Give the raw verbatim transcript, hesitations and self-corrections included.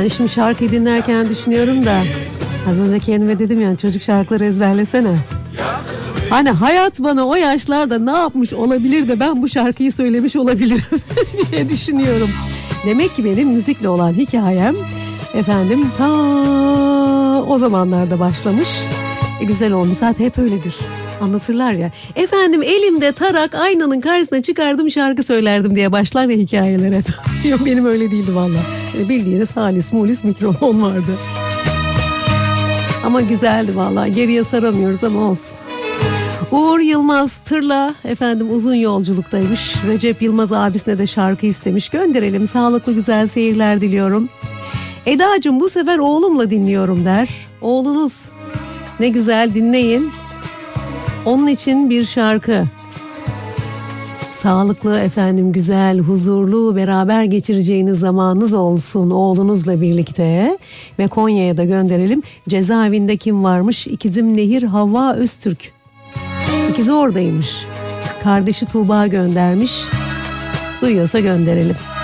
Yani şimdi şarkıyı dinlerken düşünüyorum da az önce kendime dedim yani çocuk şarkıları ezberlesene. Hani hayat bana o yaşlarda ne yapmış olabilir de ben bu şarkıyı söylemiş olabilirim diye düşünüyorum. Demek ki benim müzikle olan hikayem efendim ta o zamanlarda başlamış. E, güzel olmuş, zaten hep öyledir. Anlatırlar ya. Efendim elimde tarak, aynanın karşısına çıkardım şarkı söylerdim diye başlar ya hikayeler hep. Yok benim öyle değildi valla. Yani bildiğiniz halis mulis mikrofon vardı. Ama güzeldi valla. Geriye saramıyoruz ama olsun. Uğur Yılmaz tırla efendim uzun yolculuktaymış. Recep Yılmaz abisine de şarkı istemiş. Gönderelim, sağlıklı güzel seyirler diliyorum. Edacığım bu sefer oğlumla dinliyorum der. Oğlunuz ne güzel, dinleyin. Onun için bir şarkı. Sağlıklı efendim, güzel, huzurlu, beraber geçireceğiniz zamanınız olsun oğlunuzla birlikte. Ve Konya'ya da gönderelim. Cezaevinde kim varmış? İkizim Nehir Havva Öztürk. İkizi oradaymış. Kardeşi Tuğba göndermiş. Duyuyorsa gönderelim.